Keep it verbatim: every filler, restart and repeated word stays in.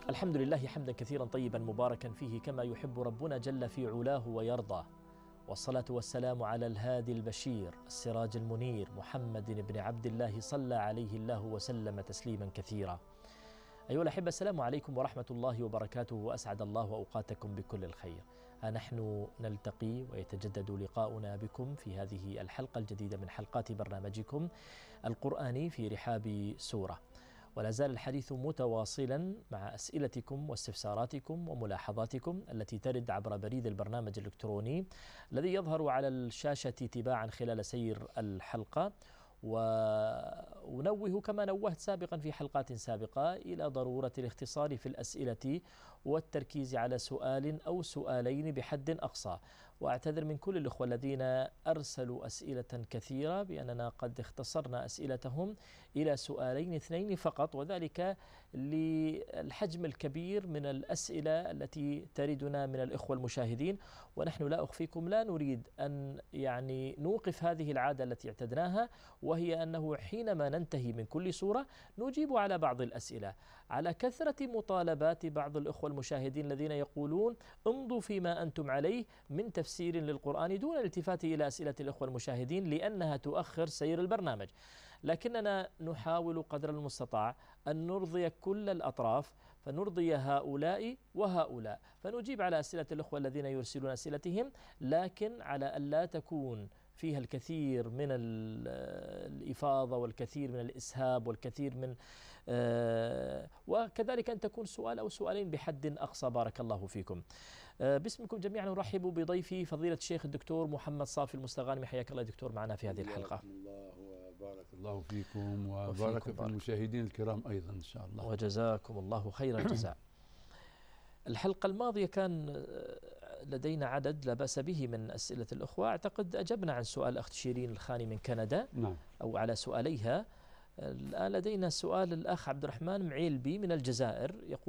الحمد لله حمدا كثيرا طيبا مباركا فيه كما يحب ربنا جل في علاه ويرضى، والصلاة والسلام على الهادي البشير السراج المنير محمد بن عبد الله صلى عليه الله وسلم تسليما كثيرا. أيها الأحبة، السلام عليكم ورحمة الله وبركاته، وأسعد الله أوقاتكم بكل الخير. ها نحن نلتقي ويتجدد لقاؤنا بكم في هذه الحلقة الجديدة من حلقات برنامجكم القرآني في رحاب سورة، ولا زال الحديث متواصلا مع أسئلتكم واستفساراتكم وملاحظاتكم التي ترد عبر بريد البرنامج الإلكتروني الذي يظهر على الشاشة تباعا خلال سير الحلقة. ونوه كما نوهت سابقا في حلقات سابقة إلى ضرورة الاختصار في الأسئلة والتركيز على سؤال أو سؤالين بحد أقصى. وأعتذر من كل الأخوة الذين أرسلوا أسئلة كثيرة بأننا قد اختصرنا أسئلتهم إلى سؤالين اثنين فقط، وذلك للحجم الكبير من الأسئلة التي تردنا من الإخوة المشاهدين. ونحن لا أخفيكم لا نريد أن يعني نوقف هذه العادة التي اعتدناها، وهي أنه حينما ننتهي من كل سورة نجيب على بعض الأسئلة، على كثرة مطالبات بعض الأخوة المشاهدين الذين يقولون امضوا فيما أنتم عليه من تفسير للقرآن دون الالتفات إلى أسئلة الأخوة المشاهدين لأنها تؤخر سير البرنامج. لكننا نحاول قدر المستطاع أن نرضي كل الأطراف، فنرضي هؤلاء وهؤلاء، فنجيب على أسئلة الأخوة الذين يرسلون أسئلتهم، لكن على أن لا تكون فيها الكثير من الإفاضة والكثير من الإسهاب والكثير من آه وكذلك أن تكون سؤال أو سؤالين بحد أقصى. بارك الله فيكم. آه باسمكم جميعا نرحب بضيفي فضيلة الشيخ الدكتور محمد صافي المستغانمي. حياك الله دكتور معنا في هذه الحلقة. الله وبارك الله فيكم وبارك في المشاهدين الكرام أيضا إن شاء الله، وجزاكم الله خير الجزاء. الحلقة الماضية كان لدينا عدد لا بأس به من أسئلة الأخوة، أعتقد أجبنا عن سؤال أخت شيرين الخاني من كندا. نعم. أو على سؤاليها. الآن لدينا سؤال الأخ عبد الرحمن معيلبي من الجزائر، يقول